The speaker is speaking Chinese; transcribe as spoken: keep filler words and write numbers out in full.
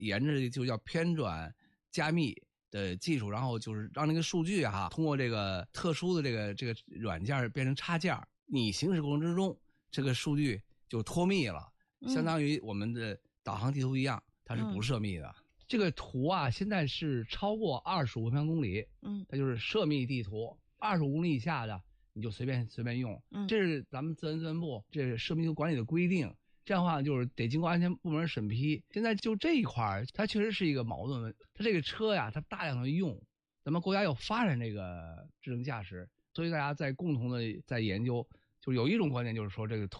沿着就叫偏转加密的技术，然后就是让那个数据哈、啊，通过这个特殊的这个这个软件变成插件，你行驶过程之中，这个数据就脱密了，相当于我们的导航地图一样，它是不涉密的。嗯、这个图啊，现在是超过二十五平方公里，嗯，它就是涉密地图，二十五公里以下的你就随便随便用，嗯，这是咱们自然资源部这是涉密图管理的规定。这样的话就是得经过安全部门审批。现在就这一块它确实是一个矛盾。它这个车呀，它大量的用，咱们国家要发展这个智能驾驶，所以大家在共同的在研究，就有一种观点就是说这个图